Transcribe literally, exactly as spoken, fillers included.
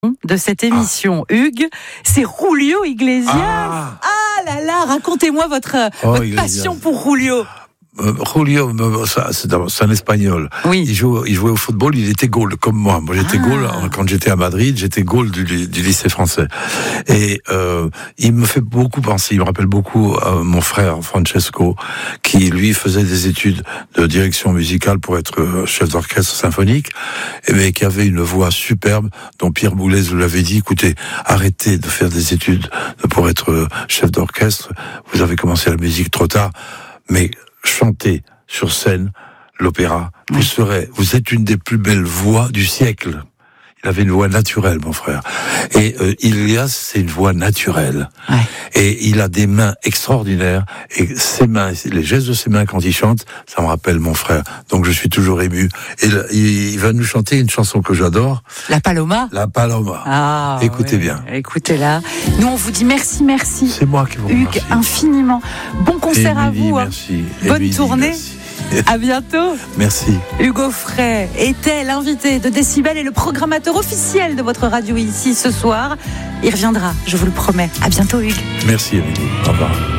de cette émission, ah. Hugues, c'est Julio Iglesias. Ah, ah là là, racontez-moi votre, oh, votre Iglesias. passion pour Julio. Euh, Julio, ça, c'est, un, c'est un espagnol. Oui. Il, joue, il jouait au football, il était goal, comme moi. Moi, j'étais ah. goal quand j'étais à Madrid, j'étais goal du, du lycée français. Et euh, il me fait beaucoup penser, il me rappelle beaucoup euh, mon frère Francesco, qui lui faisait des études de direction musicale pour être chef d'orchestre symphonique, et mais qui avait une voix superbe, dont Pierre Boulez nous l'avait dit, écoutez, arrêtez de faire des études pour être chef d'orchestre, vous avez commencé la musique trop tard, mais chanter sur scène l'opéra, oui. vous serez, vous êtes une des plus belles voix du siècle. Il avait une voix naturelle, mon frère. Et euh, Iglesias, c'est une voix naturelle. Ouais. Et il a des mains extraordinaires. Et ses mains, les gestes de ses mains quand il chante, ça me rappelle mon frère. Donc je suis toujours ému. Et là, il va nous chanter une chanson que j'adore. La Paloma. La Paloma. Ah, écoutez ouais. bien. Écoutez-la. Nous, on vous dit merci, merci. C'est moi qui vous Hugues, remercie. infiniment. Bon concert Émilie, à vous. Merci. Hein. Bonne Émilie, tournée. Merci. À bientôt. Merci. Hugo Frey était l'invité de Décibel et le programmateur officiel de votre radio ici ce soir. Il reviendra, je vous le promets. À bientôt, Hugues. Merci, Émilie. Au revoir.